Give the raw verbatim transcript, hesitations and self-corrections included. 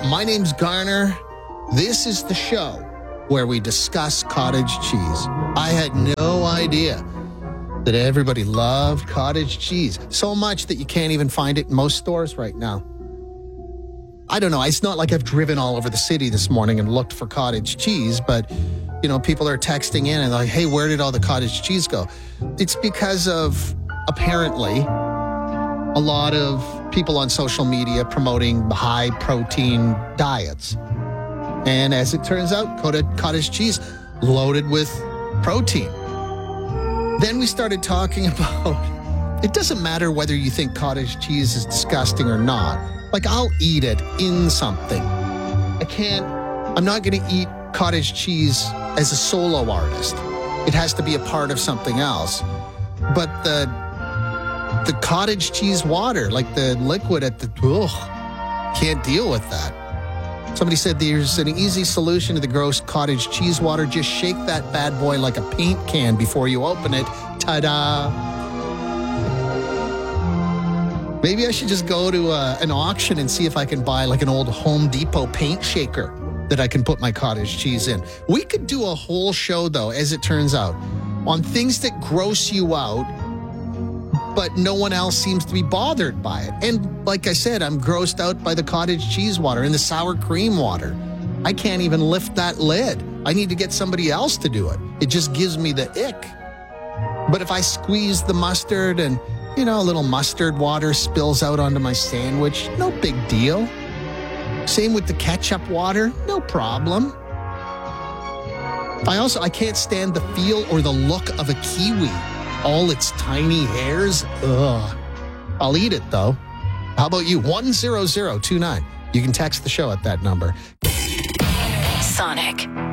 My name's Garner. This is the show where we discuss cottage cheese. I had no idea that everybody loved cottage cheese. So much that you can't even find it in most stores right now. I don't know. It's not like I've driven all over the city this morning and looked for cottage cheese, but, you know, people are texting in and like, hey, where did all the cottage cheese go? It's because of, apparently, a lot of people on social media promoting high-protein diets. And as it turns out, cottage cheese loaded with protein. Then we started talking about, it doesn't matter whether you think cottage cheese is disgusting or not. Like, I'll eat it in something. I can't, I'm not going to eat cottage cheese as a solo artist. It has to be a part of something else. But the the cottage cheese water, like the liquid at the, ugh, can't deal with that. Somebody said there's an easy solution to the gross cottage cheese water. Just shake that bad boy like a paint can before you open it. Ta-da! Maybe I should just go to uh, an auction and see if I can buy like an old Home Depot paint shaker that I can put my cottage cheese in. We could do a whole show, though, as it turns out, on things that gross you out, but no one else seems to be bothered by it. And like I said, I'm grossed out by the cottage cheese water and the sour cream water. I can't even lift that lid. I need to get somebody else to do it. It just gives me the ick. But if I squeeze the mustard and, you know, a little mustard water spills out onto my sandwich, no big deal. Same with the ketchup water, no problem. I also, I can't stand the feel or the look of a kiwi. All its tiny hairs, ugh. I'll eat it, though. How about you? one zero zero two nine. You can text the show at that number. Sonic.